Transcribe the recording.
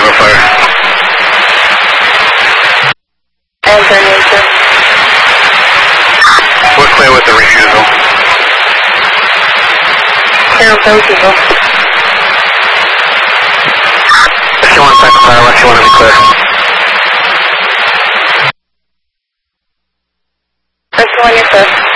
Tango Fire. Answer. We're clear with the refusal. Clear with the refusal. SQ1 Tango Fire, Lexi 1 to be clear. SQ1, you're clear.